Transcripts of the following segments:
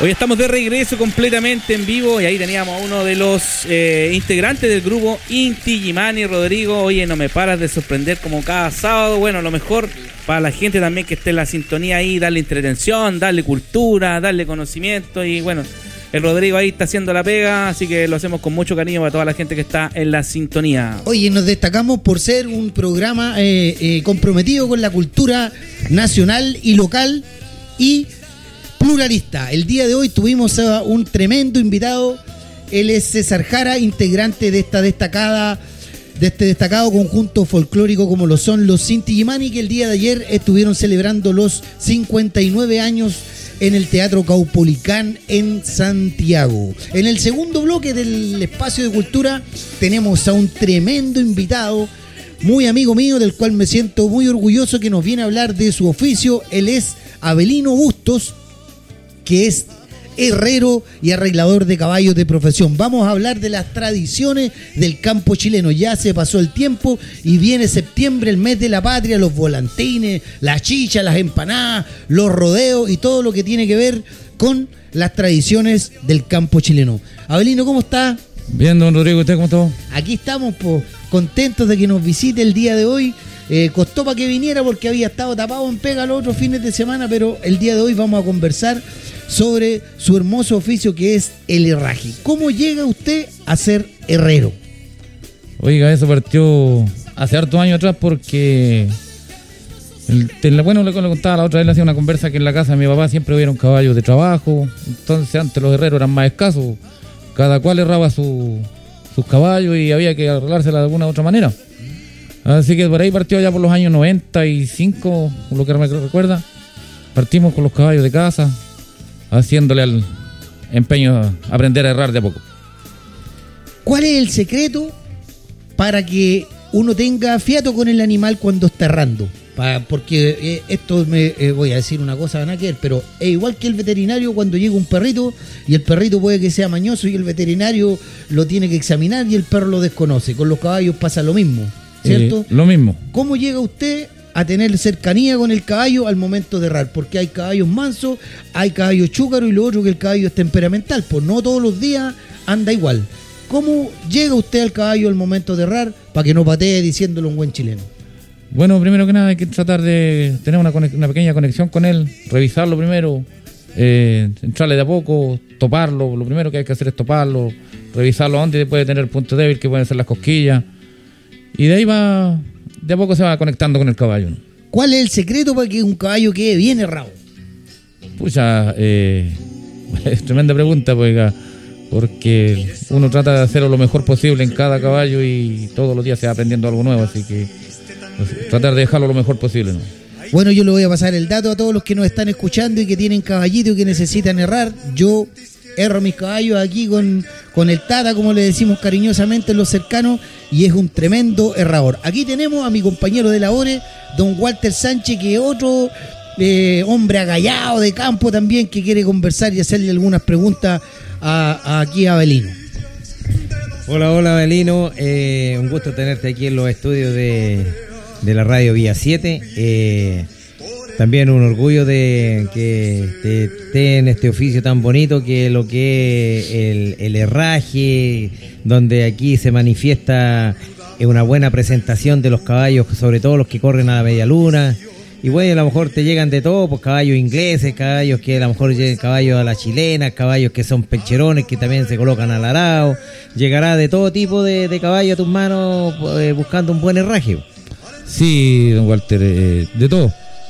Hoy estamos de regreso completamente en vivo y ahí teníamos a uno de los integrantes del grupo Inti Illimani, Rodrigo. Oye, no me paras de sorprender como cada sábado. Bueno, lo mejor para la gente también que esté en la sintonía ahí, darle entretención, darle cultura, darle conocimiento y bueno, el Rodrigo ahí está haciendo la pega, así que lo hacemos con mucho cariño para toda la gente que está en la sintonía. Oye, nos destacamos por ser un programa comprometido con la cultura nacional y local y pluralista. El día de hoy tuvimos a un tremendo invitado. Él es César Jara, integrante de este destacado conjunto folclórico como lo son los Inti Illimani, que el día de ayer estuvieron celebrando los 59 años en el Teatro Caupolicán en Santiago. En el segundo bloque del espacio de cultura tenemos a un tremendo invitado, muy amigo mío, del cual me siento muy orgulloso, que nos viene a hablar de su oficio. Él es Avelino Bustos, que es herrero y arreglador de caballos de profesión. Vamos a hablar de las tradiciones del campo chileno. Ya se pasó el tiempo y viene septiembre, el mes de la patria, los volantines, las chichas, las empanadas, los rodeos y todo lo que tiene que ver con las tradiciones del campo chileno. Avelino, ¿cómo está? Bien, don Rodrigo, ¿usted cómo está? Aquí estamos, contentos de que nos visite el día de hoy. Costó para que viniera porque había estado tapado en pega los otros fines de semana, pero el día de hoy vamos a conversar sobre su hermoso oficio que es el herraje. ¿Cómo llega usted a ser herrero? Oiga, eso partió hace hartos años atrás porque bueno, le contaba la otra vez, le hacía una conversa que en la casa de mi papá siempre hubieron caballos de trabajo. Entonces antes los herreros eran más escasos, cada cual herraba sus caballos y había que arreglársela de alguna u otra manera. Así que por ahí partió ya por los años 95, lo que me recuerda. Partimos con los caballos de casa, haciéndole al empeño a aprender a herrar de a poco. ¿Cuál es el secreto para que uno tenga fiato con el animal cuando está herrando? Porque esto voy a decir una cosa, nada que ver, pero es igual que el veterinario cuando llega un perrito y el perrito puede que sea mañoso y el veterinario lo tiene que examinar y el perro lo desconoce. Con los caballos pasa lo mismo, ¿cierto? Lo mismo. ¿Cómo llega usted a tener cercanía con el caballo al momento de herrar? Porque hay caballos mansos, hay caballos chúcaros y lo otro que el caballo es temperamental, pues no todos los días anda igual. ¿Cómo llega usted al caballo al momento de herrar para que no patee diciéndolo un buen chileno? Bueno, primero que nada hay que tratar de tener una pequeña conexión con él, revisarlo primero, entrarle de a poco, toparlo. Lo primero que hay que hacer es toparlo, revisarlo dónde puede tener punto débil, que pueden ser las cosquillas, y de ahí de a poco se va conectando con el caballo, ¿no? ¿Cuál es el secreto para que un caballo quede bien herrado? Pucha, es tremenda pregunta, pues, porque uno trata de hacerlo lo mejor posible en cada caballo y todos los días se va aprendiendo algo nuevo, así que tratar de dejarlo lo mejor posible, ¿no? Bueno, yo le voy a pasar el dato a todos los que nos están escuchando y que tienen caballitos y que necesitan herrar. Yo herro mis caballos aquí con el Tata, como le decimos cariñosamente en los cercanos, y es un tremendo herrador. Aquí tenemos a mi compañero de labores, don Walter Sánchez, que es otro hombre agallado de campo también, que quiere conversar y hacerle algunas preguntas aquí a Avelino. Hola Avelino, un gusto tenerte aquí en los estudios de la radio Vía 7. También un orgullo de que esté en este oficio tan bonito que es lo que es el herraje, donde aquí se manifiesta una buena presentación de los caballos, sobre todo los que corren a la media luna. Y bueno, a lo mejor te llegan de todo, pues caballos ingleses, caballos que a lo mejor llegan caballos a la chilena, caballos que son percherones que también se colocan al arao. Llegará de todo tipo de caballo a tus manos buscando un buen herraje. Sí, don Walter, de todo.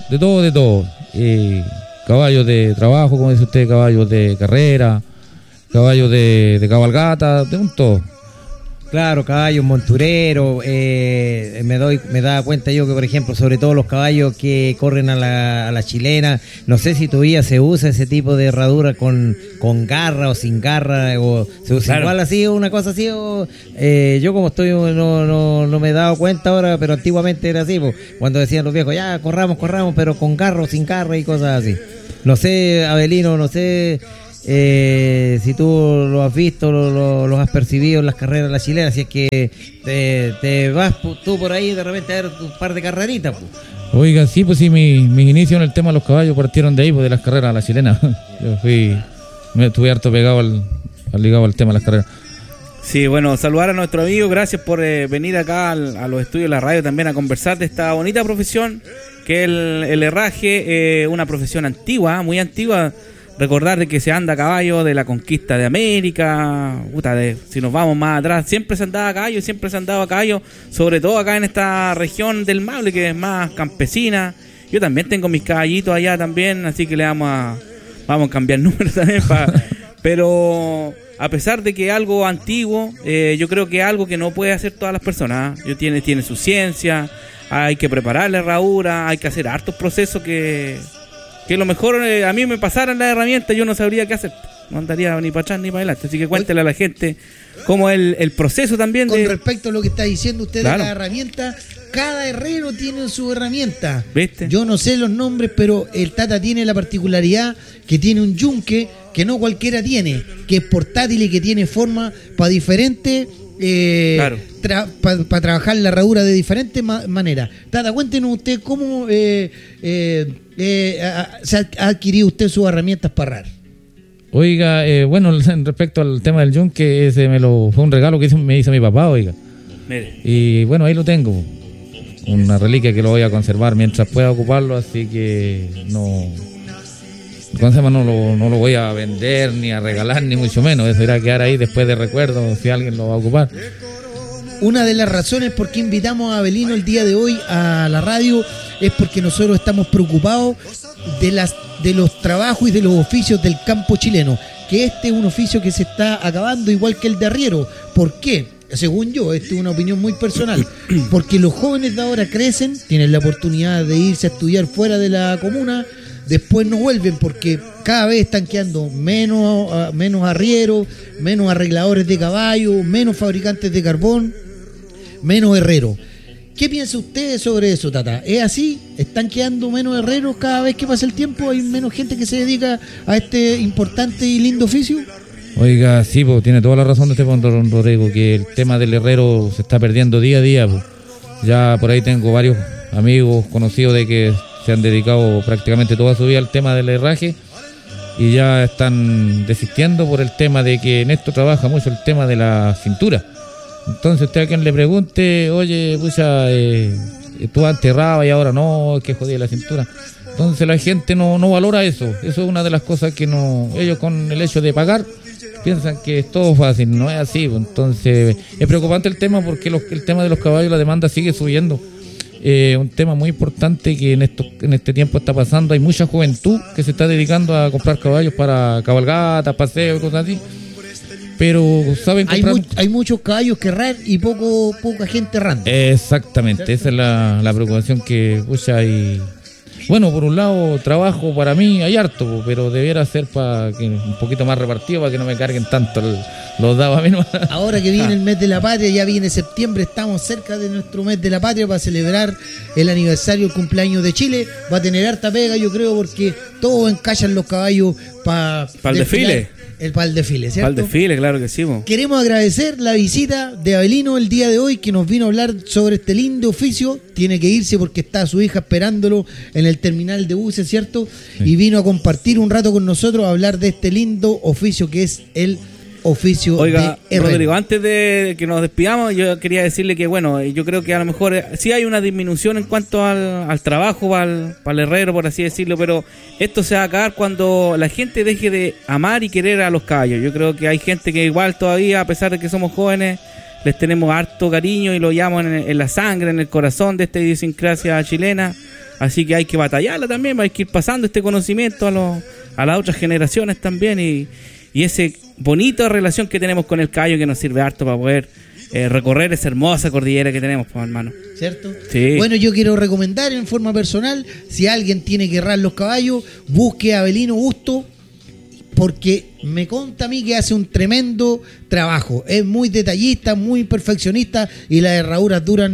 Caballos de trabajo, como dice usted, caballos de carrera, caballos de cabalgata, de un todo. Claro, caballos montureros, me da cuenta yo que, por ejemplo, sobre todo los caballos que corren a la chilena, no sé si todavía se usa ese tipo de herradura con garra o sin garra, o se usa claro. Igual así, o una cosa así, o yo como estoy no me he dado cuenta ahora, pero antiguamente era así, pues, cuando decían los viejos, ya corramos, pero con garra o sin garra y cosas así. No sé, Avelino, si tú lo has visto, lo has percibido en las carreras de la chilena, si es que te vas tú por ahí de repente a ver un par de carreritas, pues. Oiga, sí, pues sí, mis inicios en el tema de los caballos partieron de ahí, pues, de las carreras de la chilena. Yo fui me estuve harto pegado ligado al tema de las carreras. Sí, bueno, saludar a nuestro amigo, gracias por venir acá a los estudios de la radio también a conversar de esta bonita profesión que es el herraje, una profesión antigua, muy antigua. Recordar de que se anda a caballo de la conquista de América, si nos vamos más atrás, siempre se andaba a caballo, siempre se andaba a caballo, sobre todo acá en esta región del Maule que es más campesina. Yo también tengo mis caballitos allá también, así que vamos a cambiar números también pero a pesar de que es algo antiguo, yo creo que es algo que no puede hacer todas las personas. Tiene su ciencia, hay que preparar la herradura, hay que hacer hartos procesos que a lo mejor a mí me pasaran las herramientas, yo no sabría qué hacer, no andaría ni para atrás ni para adelante. Así que cuéntele a la gente cómo es el proceso también. Con respecto a lo que está diciendo usted, claro, de la herramienta, cada herrero tiene su herramienta. ¿Viste? Yo no sé los nombres, pero el Tata tiene la particularidad que tiene un yunque que no cualquiera tiene, que es portátil y que tiene forma para diferentes, claro, para trabajar la herradura de diferentes maneras. Tata, cuéntenos usted cómo se ha adquirido usted sus herramientas para herrar. Oiga, bueno, respecto al tema del yunque, ese fue un regalo que me hizo mi papá, oiga. Mire. Y bueno, ahí lo tengo. Una reliquia que lo voy a conservar mientras pueda ocuparlo, así que no lo voy a vender ni a regalar, ni mucho menos. Eso irá a quedar ahí después de recuerdo si alguien lo va a ocupar. Una de las razones por qué invitamos a Avelino el día de hoy a la radio es porque nosotros estamos preocupados de los trabajos y de los oficios del campo chileno, que este es un oficio que se está acabando igual que el de arriero. ¿Por qué? Según yo, esta es una opinión muy personal, porque los jóvenes de ahora crecen, tienen la oportunidad de irse a estudiar fuera de la comuna, después no vuelven porque cada vez están quedando menos arrieros, menos arregladores de caballo, menos fabricantes de carbón, menos herreros. ¿Qué piensa usted sobre eso, Tata? ¿Es así? ¿Están quedando menos herreros cada vez que pasa el tiempo? ¿Hay menos gente que se dedica a este importante y lindo oficio? Oiga, sí, pues tiene toda la razón de este punto, don Rodrigo, que el tema del herrero se está perdiendo día a día. Pues. Ya por ahí tengo varios amigos conocidos de que se han dedicado prácticamente toda su vida al tema del herraje y ya están desistiendo por el tema de que en esto trabaja mucho el tema de la cintura. Entonces usted a quien le pregunte, oye, pucha, tú antes herrabas y ahora no, que jodida la cintura. Entonces la gente no valora eso. Eso es una de las cosas que ellos con el hecho de pagar piensan que es todo fácil, no es así. Entonces es preocupante el tema porque el tema de los caballos, la demanda sigue subiendo. Un tema muy importante que en este tiempo está pasando. Hay mucha juventud que se está dedicando a comprar caballos para cabalgatas, paseos, cosas así. Pero saben comprar... hay muchos caballos que errar y poca gente errando. Exactamente, esa es la preocupación que hay. Bueno, por un lado, trabajo para mí hay harto, pero debiera ser para que un poquito más repartido, para que no me carguen tanto los dados a mí. Ahora que viene el mes de la patria, ya viene septiembre, estamos cerca de nuestro mes de la patria para celebrar el aniversario, el cumpleaños de Chile. Va a tener harta pega, yo creo, porque todos encallan los caballos para el desfile. Para el desfile, ¿cierto? Para el desfile, claro que sí. Queremos agradecer la visita de Avelino el día de hoy, que nos vino a hablar sobre este lindo oficio. Tiene que irse porque está su hija esperándolo en el terminal de buses, ¿cierto? Sí. Y vino a compartir un rato con nosotros, a hablar de este lindo oficio que es el oficio. Oiga, de herrero. Rodrigo, antes de que nos despidamos, yo quería decirle que, bueno, yo creo que a lo mejor sí hay una disminución en cuanto al trabajo para el herrero, por así decirlo, pero esto se va a acabar cuando la gente deje de amar y querer a los caballos. Yo creo que hay gente que igual todavía, a pesar de que somos jóvenes, les tenemos harto cariño y lo llevamos en la sangre, en el corazón de esta idiosincrasia chilena, así que hay que batallarla también, hay que ir pasando este conocimiento a las otras generaciones también y esa bonita relación que tenemos con el caballo que nos sirve harto para poder recorrer esa hermosa cordillera que tenemos, pues, hermano. ¿Cierto? Sí. Bueno, yo quiero recomendar en forma personal, si alguien tiene que herrar los caballos, busque a Avelino Busto, porque me conta a mí que hace un tremendo trabajo. Es muy detallista, muy perfeccionista y las herraduras duran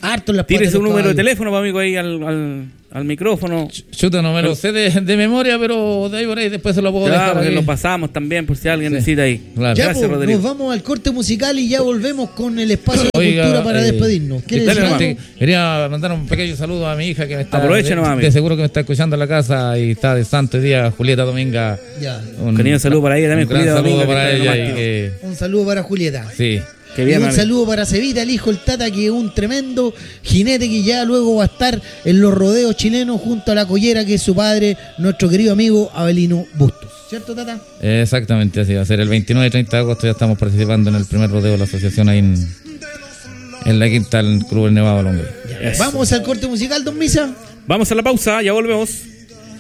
harto en las Tire patas su de los número de caballos. teléfono, pues, amigo, ahí al micrófono. Chuta, no me lo sé de memoria, pero de ahí por ahí después se lo puedo Claro, dejar. porque ahí. lo pasamos también por si alguien Sí. necesita ahí. Claro. Ya, Gracias, pues, Rodrigo. nos vamos al corte musical y ya volvemos con el espacio de Oiga, cultura para despedirnos. ¿Quiere dale decir nomás. algo? Quería mandar un pequeño saludo a mi hija que me está. Aproveche nomás, de amigo. seguro que me está escuchando en la casa y está de santo día, Julieta Dominga. Ya. Cariño saludo para ella también, Un gran Julieta saludo Dominga, para que está ella. en Y que, Un saludo para Julieta. sí. Qué bien, y un mami. saludo para Cevita, el hijo del Tata, que es un tremendo jinete que ya luego va a estar en los rodeos chilenos junto a la collera, que es su padre, nuestro querido amigo Abelino Bustos. ¿Cierto, Tata? Exactamente, así va a ser. El 29 y 30 de agosto ya estamos participando en el primer rodeo de la asociación ahí en la quinta del Club El Nevado Longuey. Vamos al corte musical, don Misa. Vamos a la pausa, ya volvemos.